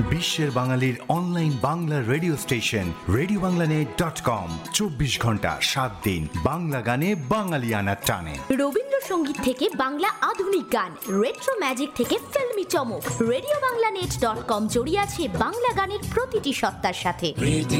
বিশ্বের বাঙালির online Bangla radio station RadioBanglaNet.com 24 ঘন্টা 7 দিন বাংলা গানে বাঙালিয়ানার টানে। রবীন্দ্রসঙ্গীত থেকে বাংলা আধুনিক গান, রেট্রো ম্যাজিক থেকে ফিল্মি চমক, RadioBanglaNet.com জড়িয়ে আছে বাংলা গানের প্রতিটি সত্তার সাথে।